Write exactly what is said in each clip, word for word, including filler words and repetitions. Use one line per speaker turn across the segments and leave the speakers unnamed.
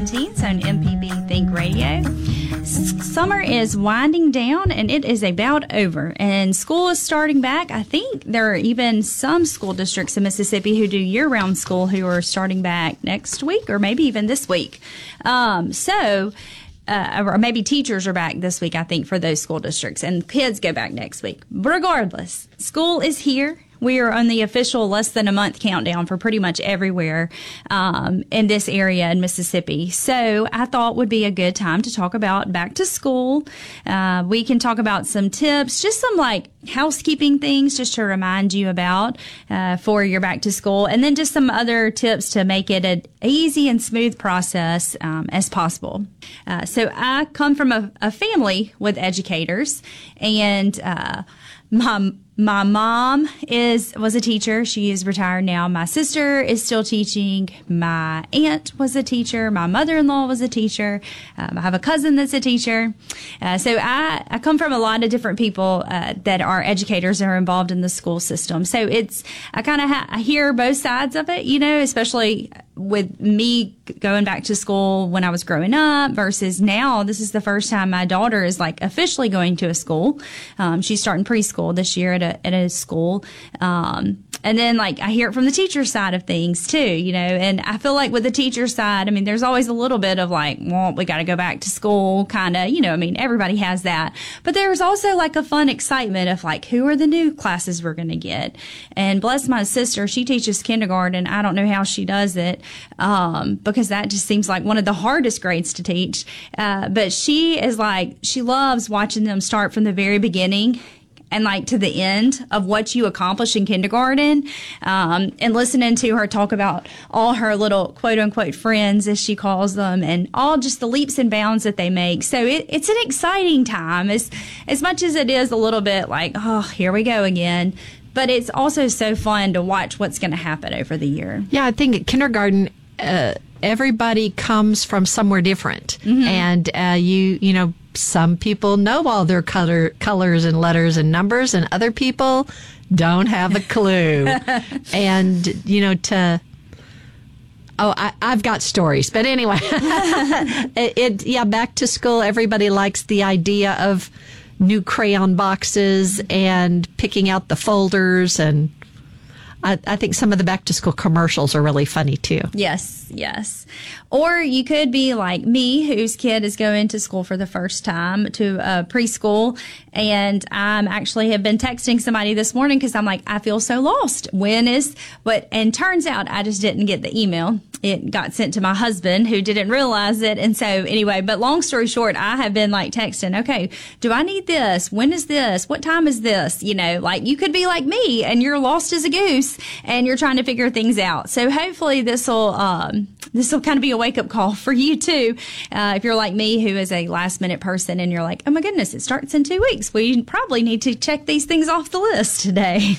Teens on M P B Think Radio. Summer is winding down and it is about over, and school is starting back. I think there are even some school districts in Mississippi who do year-round school who are starting back next week or maybe even this week. Um, so, uh, or maybe teachers are back this week, I think, for those school districts, and kids go back next week. Regardless, school is here. We are on the official less than a month countdown for pretty much everywhere um, in this area in Mississippi. So I thought would be a good time to talk about back to school. Uh, we can talk about some tips, just some like housekeeping things just to remind you about uh, for your back to school, and then just some other tips to make it an easy and smooth process um, as possible. Uh, so I come from a, a family with educators, and uh, my My mom is was a teacher. She is retired now. My sister is still teaching. My aunt was a teacher. My mother-in-law was a teacher. Um, I have a cousin that's a teacher. Uh, so I, I come from a lot of different people uh, that are educators and are involved in the school system. So it's I kind of ha- I hear both sides of it, you know, especially with me going back to school when I was growing up versus now. This is the first time my daughter is like officially going to a school. Um, she's starting preschool this year at a at a school. Um, and then like I hear it from the teacher side of things too, you know, and I feel like with the teacher side, I mean, there's always a little bit of like, well, we got to go back to school kind of, you know, I mean, everybody has that, but there's also like a fun excitement of like, who are the new classes we're going to get? And bless my sister, she teaches kindergarten. I don't know how she does it. Um, because that just seems like one of the hardest grades to teach. Uh, but she is like, she loves watching them start from the very beginning and like to the end of what you accomplish in kindergarten, um, and listening to her talk about all her little quote unquote friends, as she calls them, and all just the leaps and bounds that they make. So it, it's an exciting time, as as much as it is a little bit like, oh, here we go again. But it's also so fun to watch what's going to happen over the year.
Yeah, I think at kindergarten, uh, everybody comes from somewhere different, mm-hmm. and uh, you you know. Some people know all their color, colors and letters and numbers, and other people don't have a clue. And, you know, to, oh, I, I've got stories. But anyway, it, it, yeah, back to school, everybody likes the idea of new crayon boxes and picking out the folders, and I, I think some of the back to school commercials are really funny too.
Yes, yes. Or you could be like me, whose kid is going to school for the first time, to uh, preschool. And I actually have been texting somebody this morning because I'm like, I feel so lost. When is, but, and turns out I just didn't get the email. It got sent to my husband, who didn't realize it. And so anyway, but long story short, I have been like texting, okay, do I need this? When is this? What time is this? You know, like you could be like me and you're lost as a goose and you're trying to figure things out. So hopefully this will, um, this will kind of be a wake up call for you too. Uh, if you're like me, who is a last minute person, and you're like, oh my goodness, it starts in two weeks. We probably need to check these things off the list today.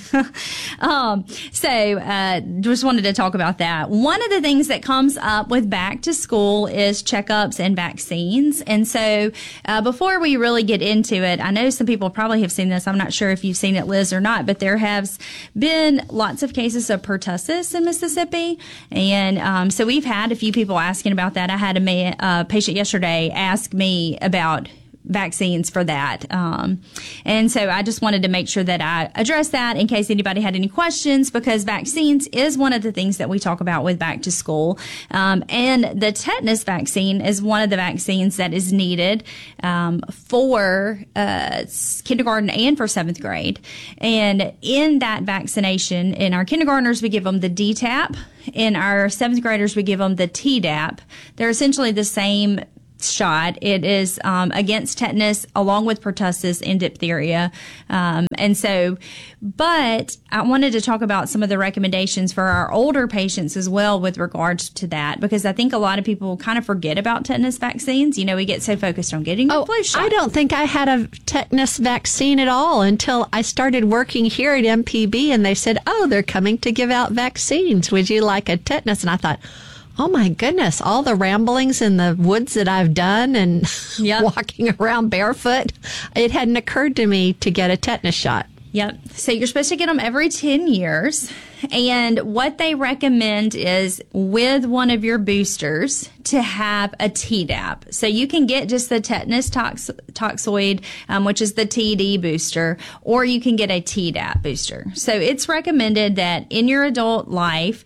um, so, uh, just wanted to talk about that. One of the things that comes up with back to school is checkups and vaccines. And so, uh, before we really get into it, I know some people probably have seen this. I'm not sure if you've seen it, Liz, or not, but there has been lots of cases of pertussis in Mississippi. And, um, so we've had a few people asking about that. I had a ma- uh, patient yesterday ask me about vaccines for that. Um, and so I just wanted to make sure that I address that in case anybody had any questions, because vaccines is one of the things that we talk about with back to school. Um, and the tetanus vaccine is one of the vaccines that is needed um, for uh, kindergarten and for seventh grade. And in that vaccination, in our kindergartners, we give them the D TAP. In our seventh graders, we give them the T DAP. They're essentially the same shot. It is um, against tetanus along with pertussis and diphtheria. Um, and so, but I wanted to talk about some of the recommendations for our older patients as well with regards to that, because I think a lot of people kind of forget about tetanus vaccines. You know, we get so focused on getting the
oh,
flu shot.
I don't think I had a tetanus vaccine at all until I started working here at M P B, and they said, oh, they're coming to give out vaccines. Would you like a tetanus? And I thought, oh my goodness, all the ramblings in the woods that I've done and yep. walking around barefoot, it hadn't occurred to me to get a tetanus shot.
Yep. So you're supposed to get them every ten years. And what they recommend is with one of your boosters to have a Tdap. So you can get just the tetanus tox- toxoid, um, which is the T D booster, or you can get a Tdap booster. So it's recommended that in your adult life,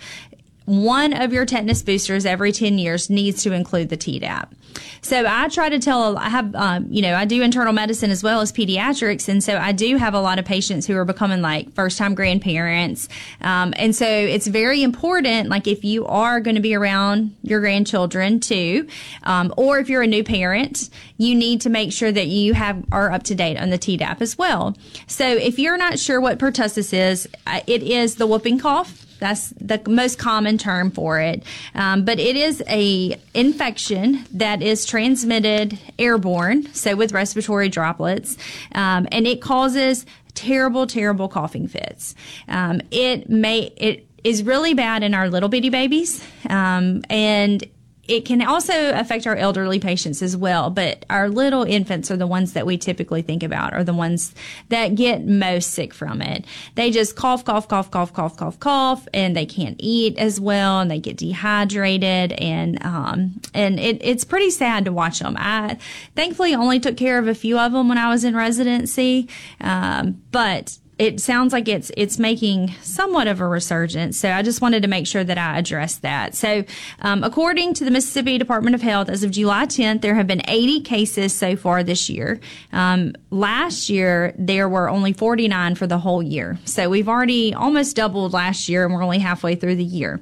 one of your tetanus boosters every ten years needs to include the Tdap. So I try to tell, I have, um, you know, I do internal medicine as well as pediatrics. And so I do have a lot of patients who are becoming like first time grandparents. Um, and so it's very important, like if you are going to be around your grandchildren too, um, or if you're a new parent, you need to make sure that you have are up to date on the Tdap as well. So if you're not sure what pertussis is, it is the whooping cough. That's the most common term for it. Um, but it is a infection that is transmitted airborne, so with respiratory droplets, um, and it causes terrible, terrible coughing fits. Um, it may it is really bad in our little bitty babies, um, and it can also affect our elderly patients as well, but our little infants are the ones that we typically think about, are the ones that get most sick from it. They just cough, cough, cough, cough, cough, cough, cough, and they can't eat as well, and they get dehydrated, and um, and it, it's pretty sad to watch them. I thankfully only took care of a few of them when I was in residency, um, but it sounds like it's it's making somewhat of a resurgence. So I just wanted to make sure that I addressed that. So um, according to the Mississippi Department of Health, as of July tenth, there have been eighty cases so far this year. Um, last year, there were only forty-nine for the whole year. So we've already almost doubled last year, and we're only halfway through the year.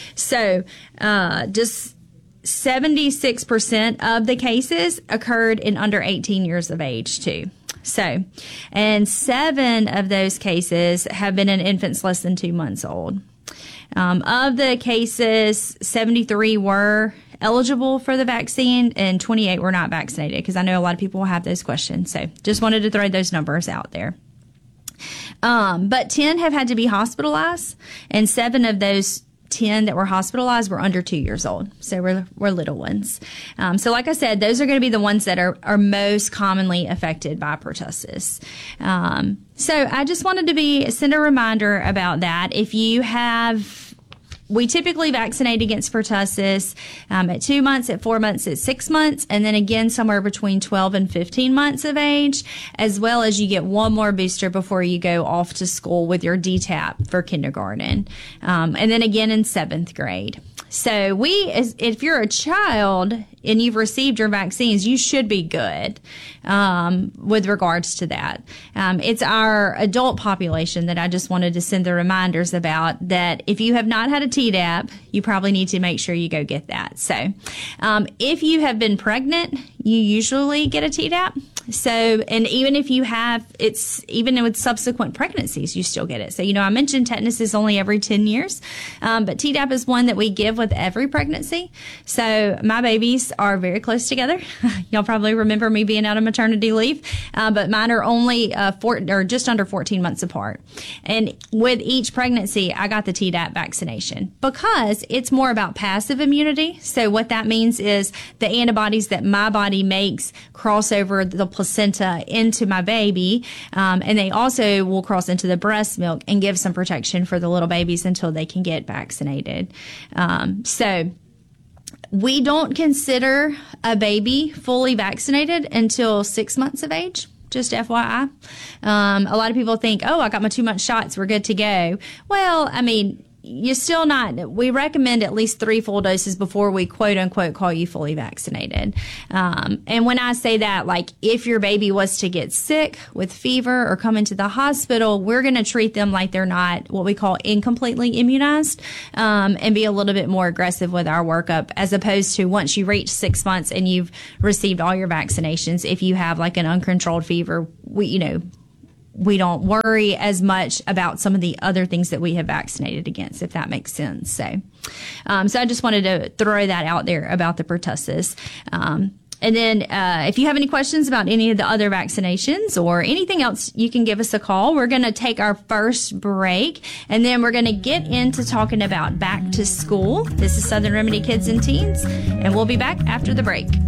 So uh, just seventy-six percent of the cases occurred in under eighteen years of age, too. So, and seven of those cases have been in infants less than two months old. Um, of the cases, seventy-three were eligible for the vaccine and twenty-eight were not vaccinated, because I know a lot of people will have those questions. So just wanted to throw those numbers out there. Um, but ten have had to be hospitalized, and seven of those ten that were hospitalized were under two years old. So we're, we're little ones. Um, so like I said, those are going to be the ones that are, are most commonly affected by pertussis. Um, so I just wanted to be, send a reminder about that. If you have, we typically vaccinate against pertussis um, at two months, at four months, at six months, and then again somewhere between twelve and fifteen months of age, as well as you get one more booster before you go off to school with your D TAP for kindergarten, um, and then again in seventh grade. So we, as, if you're a child and you've received your vaccines, you should be good um, with regards to that. Um, it's our adult population that I just wanted to send the reminders about, that if you have not had a Tdap, you probably need to make sure you go get that. So um, if you have been pregnant, you usually get a Tdap. So, and even if you have, it's even with subsequent pregnancies, you still get it. So, you know, I mentioned tetanus is only every ten years, um, but Tdap is one that we give with every pregnancy. So my babies are very close together. Y'all probably remember me being out of maternity leave, uh, but mine are only uh, four, or just under fourteen months apart. And with each pregnancy, I got the Tdap vaccination because it's more about passive immunity. So what that means is the antibodies that my body makes cross over the placenta into my baby, um, and they also will cross into the breast milk and give some protection for the little babies until they can get vaccinated. Um, so we don't consider a baby fully vaccinated until six months of age. Just F Y I. Um, a lot of people think, oh, I got my two month shots, we're good to go. Well, I mean, you're still not, we recommend at least three full doses before we quote unquote call you fully vaccinated. Um, and when I say that, like if your baby was to get sick with fever or come into the hospital, we're going to treat them like they're not what we call incompletely immunized, um, and be a little bit more aggressive with our workup, as opposed to once you reach six months and you've received all your vaccinations, if you have like an uncontrolled fever, we, you know, we don't worry as much about some of the other things that we have vaccinated against, if that makes sense. So, um, so I just wanted to throw that out there about the pertussis. Um, and then uh, if you have any questions about any of the other vaccinations or anything else, you can give us a call. We're going to take our first break, and then we're going to get into talking about back to school. This is Southern Remedy Kids and Teens, and we'll be back after the break.